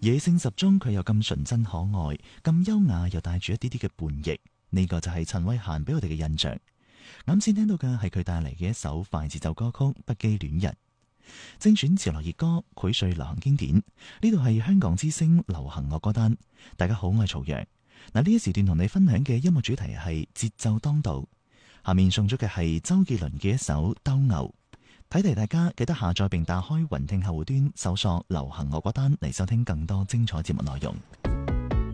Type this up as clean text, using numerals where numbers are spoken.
野性十足，佢又咁純真可愛，咁優雅又帶住一啲啲嘅叛逆，呢個就係陳慧嫻俾我哋嘅印象。啱先聽到嘅係佢帶嚟嘅一首快節奏歌曲《不羈戀人》，精選潮流熱歌，膾萃流行經典。呢度係香港之聲流行樂歌單。大家好，我係曹陽。嗱，呢一時段同你分享嘅音樂主題係節奏當道。下面送出嘅係周杰倫嘅一首《鬥牛》。提提大家記得下載並打開雲聽客戶端，搜索流行樂歌單嚟收聽更多精彩節目內容。